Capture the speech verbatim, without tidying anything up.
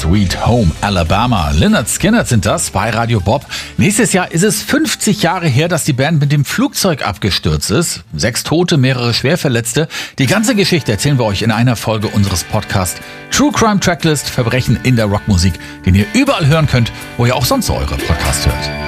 Sweet Home Alabama. Lynyrd Skynyrd sind das bei Radio Bob. Nächstes Jahr ist es fünfzig Jahre her, dass die Band mit dem Flugzeug abgestürzt ist. Sechs Tote, mehrere Schwerverletzte. Die ganze Geschichte erzählen wir euch in einer Folge unseres Podcasts True Crime Tracklist, Verbrechen in der Rockmusik, den ihr überall hören könnt, wo ihr auch sonst eure Podcasts hört.